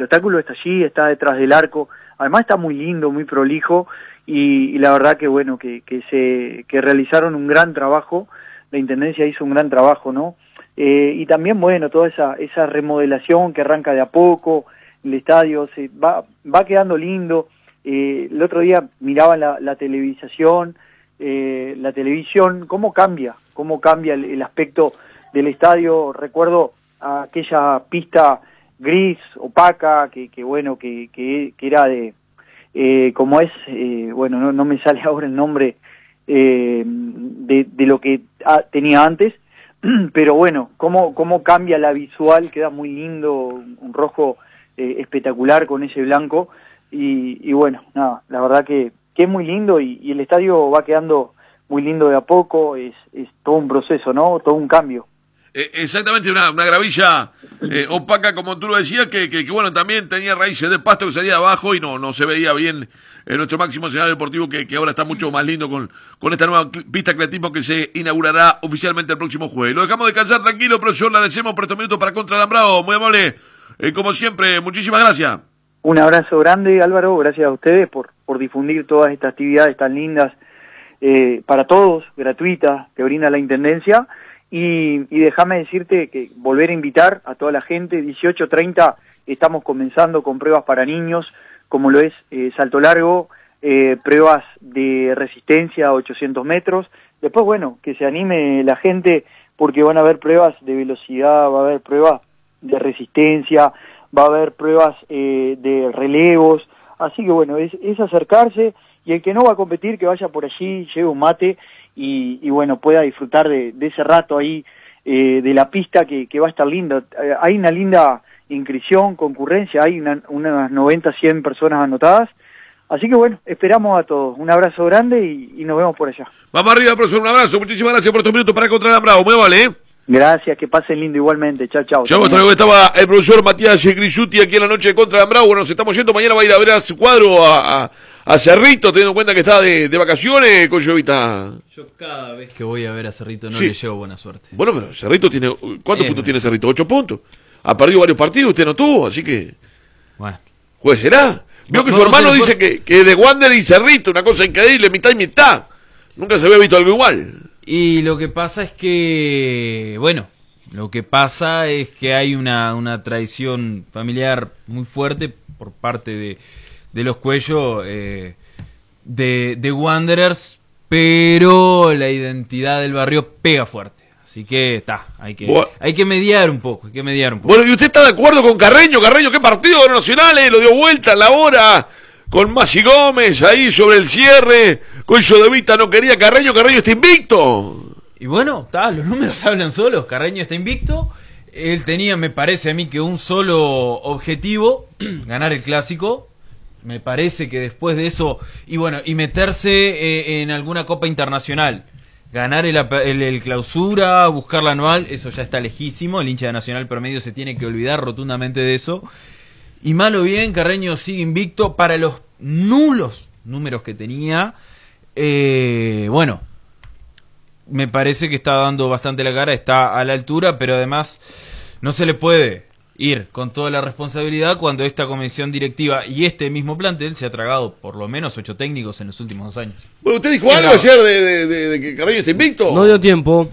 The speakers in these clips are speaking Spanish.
el obstáculo está allí, está detrás del arco, además está muy lindo, muy prolijo, y la verdad que bueno, que realizaron un gran trabajo, la Intendencia hizo un gran trabajo, ¿no? Y también, bueno, toda esa remodelación que arranca de a poco, el estadio va quedando lindo. El otro día miraba la televisión, cómo cambia el aspecto del estadio. Recuerdo aquella pista gris, opaca, que era de, como es, bueno, no me sale ahora el nombre de lo que tenía antes, pero bueno, cómo cambia la visual, queda muy lindo, un rojo espectacular con ese blanco, y bueno, nada, la verdad que es muy lindo, y el estadio va quedando muy lindo de a poco, es todo un proceso, ¿no? Todo un cambio. Exactamente, una gravilla opaca, como tú lo decías, que bueno, también tenía raíces de pasto que salía de abajo y no se veía bien en nuestro máximo escenario deportivo, que ahora está mucho más lindo con esta nueva pista de atletismo que se inaugurará oficialmente el próximo jueves. Lo dejamos descansar tranquilo, profesor, le agradecemos por estos minutos para Contra Alambrado, muy amable, como siempre, muchísimas gracias. Un abrazo grande, Álvaro, gracias a ustedes por difundir todas estas actividades tan lindas para todos, gratuitas, que brinda la Intendencia. Y déjame decirte que volver a invitar a toda la gente, 18:30 estamos comenzando con pruebas para niños, como lo es salto largo, pruebas de resistencia a 800 metros. Después, bueno, que se anime la gente, porque van a haber pruebas de velocidad, va a haber pruebas de resistencia, va a haber pruebas de relevos. Así que bueno, es acercarse, y el que no va a competir, que vaya por allí, lleve un mate, y bueno, pueda disfrutar de ese rato ahí, de la pista que va a estar linda. Hay una linda inscripción, concurrencia, hay unas 90, 100 personas anotadas, así que bueno, esperamos a todos. Un abrazo grande y nos vemos por allá. Vamos arriba, profesor, un abrazo, muchísimas gracias por estos minutos para Contra Alambrado, muy vale, Gracias, que pasen lindo igualmente, chao. Ya estaba el profesor Matías Grisuti aquí en la noche de Contra Alambrado. Bueno, nos estamos yendo, mañana va a ir a ver a su cuadro a Cerrito, teniendo en cuenta que está de vacaciones, Coyovita. Yo cada vez que voy a ver a Cerrito no le llevo buena suerte. Bueno, pero Cerrito tiene, ¿cuántos puntos tiene Cerrito? 8 puntos. Ha perdido varios partidos, usted no tuvo, así que... Bueno. Pues será. Vio que su hermano dice que de Wander y Cerrito, una cosa increíble, mitad y mitad. Nunca se había visto algo igual. Y lo que pasa es que, bueno, hay una tradición familiar muy fuerte por parte de los Cuello, de Wanderers, pero la identidad del barrio pega fuerte. Así que hay que mediar un poco, Bueno, ¿y usted está de acuerdo con Carreño? Carreño, ¿qué partido ganó Nacional? Lo dio vuelta en la hora, con Masi Gómez ahí sobre el cierre. Coyo de Vita no quería Carreño está invicto. Y bueno, los números hablan solos. Carreño está invicto. Él tenía, me parece a mí, que un solo objetivo, ganar el clásico. Me parece que después de eso, y meterse en alguna copa internacional, ganar el clausura, buscar la anual, eso ya está lejísimo. El hincha de Nacional promedio se tiene que olvidar rotundamente de eso. Y mal o bien, Carreño sigue invicto para los nulos números que tenía. Me parece que está dando bastante la cara, está a la altura, pero además no se le puede ir con toda la responsabilidad cuando esta comisión directiva y este mismo plantel se ha tragado por lo menos 8 técnicos en los últimos 2 años. Bueno, ¿usted dijo algo ayer de que Carreño está invicto? No dio tiempo.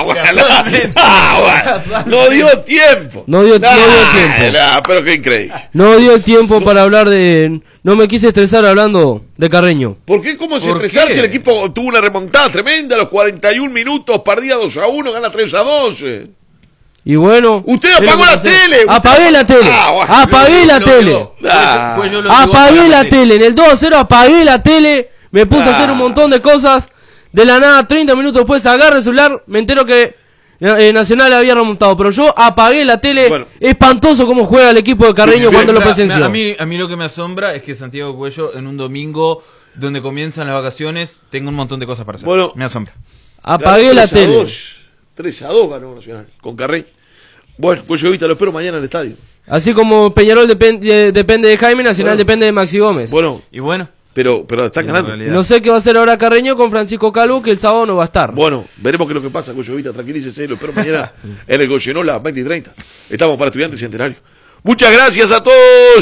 No dio tiempo. No dio tiempo. Pero qué increíble. No dio tiempo para hablar de... No me quise estresar hablando de Carreño. ¿Por qué? ¿Cómo se estresar si el equipo tuvo una remontada tremenda? A los 41 minutos, perdía 2-1, gana 3-2. Y bueno... ¡Usted apagó la tele! ¡Apagué la tele! ¡Apagué la tele! ¡Apagué la tele! En el 2-0 apagué la tele. Me puse a hacer un montón de cosas. De la nada, 30 minutos después, agarré el celular. Me entero que Nacional había remontado. Pero yo apagué la tele. Bueno. Espantoso cómo juega el equipo de Carreño cuando lo presenció. A mí lo que me asombra es que Santiago Cuello, en un domingo donde comienzan las vacaciones, tengo un montón de cosas para hacer. Bueno, me asombra. Apagué la tele. 3-2 ganó Nacional con Carreño. Bueno, pues yo lo espero mañana en el estadio. Así como Peñarol depende de Jaime, Nacional depende de Maxi Gómez. Bueno, pero están ganando. No sé qué va a hacer ahora Carreño con Francisco Calvo, que el sábado no va a estar. Bueno, veremos qué es lo que pasa, Coyovita, tranquilícese, lo espero mañana en el Goyenola 20:30. Estamos para Estudiantes Centenario. Muchas gracias a todos.